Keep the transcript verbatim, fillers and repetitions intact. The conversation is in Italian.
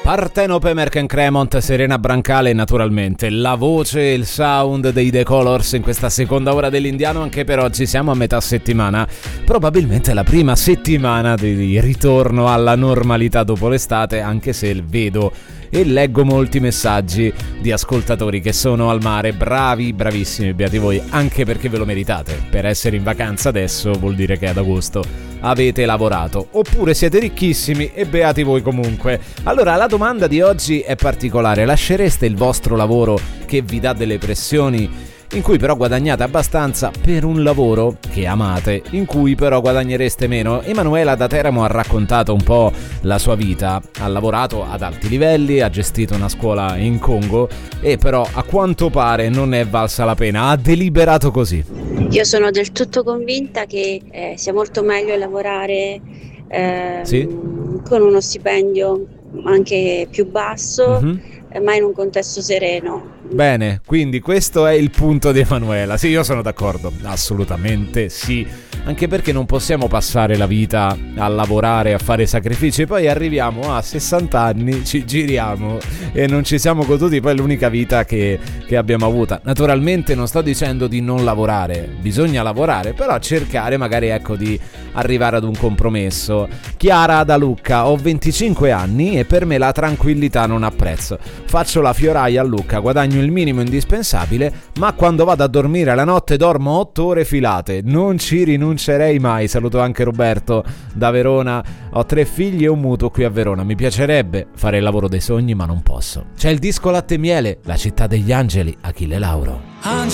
Partenope, Merck Cremont, Serena Brancale, naturalmente la voce e il sound dei The Colors in questa seconda ora dell'Indiano. Anche per oggi siamo a metà settimana, probabilmente la prima settimana di ritorno alla normalità dopo l'estate, anche se vedo e leggo molti messaggi di ascoltatori che sono al mare. Bravi, bravissimi, beati voi, anche perché ve lo meritate. Per essere in vacanza adesso vuol dire che ad agosto avete lavorato, oppure siete ricchissimi e beati voi comunque. Allora, la domanda di oggi è particolare: lascereste il vostro lavoro che vi dà delle pressioni, in cui però guadagnate abbastanza, per un lavoro che amate, in cui però guadagnereste meno? Emanuela da Teramo ha raccontato un po' la sua vita. Ha lavorato ad alti livelli, ha gestito una scuola in Congo e però a quanto pare non è valsa la pena, ha deliberato così. Io sono del tutto convinta che eh, sia molto meglio lavorare eh, sì? con uno stipendio anche più basso, mm-hmm. ma in un contesto sereno. Bene, quindi questo è il punto di Emanuela. Sì, io sono d'accordo, assolutamente sì. Anche perché non possiamo passare la vita a lavorare, a fare sacrifici, e poi arriviamo a sessanta anni, ci giriamo e non ci siamo goduti poi l'unica vita che, che abbiamo avuta. Naturalmente non sto dicendo di non lavorare, bisogna lavorare, però cercare magari, ecco, di arrivare ad un compromesso. Chiara da Lucca: ho venticinque anni e per me la tranquillità non ha prezzo. Faccio la fioraia a Lucca, guadagno il minimo indispensabile, ma quando vado a dormire la notte dormo otto ore filate. Non ci rinuncerei mai. Saluto anche Roberto da Verona. Ho tre figli e un mutuo qui a Verona. Mi piacerebbe fare il lavoro dei sogni, ma non posso. C'è il disco Latte e Miele, La città degli angeli, Achille Lauro.